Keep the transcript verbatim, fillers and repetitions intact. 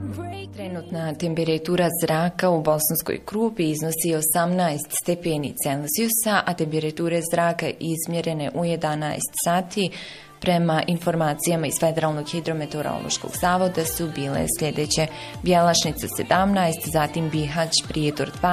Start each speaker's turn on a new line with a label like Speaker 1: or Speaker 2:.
Speaker 1: Trenutna temperatura zraka u Bosanskoj Krupi iznosi osamnaest stepeni Celzijusa, a temperature zraka izmjerene u jedanaest sati prema informacijama iz Federalnog hidrometeorološkog zavoda su bile sljedeće: Bjelašnica sedamnaest, zatim Bihać, Prijedor dvadeset,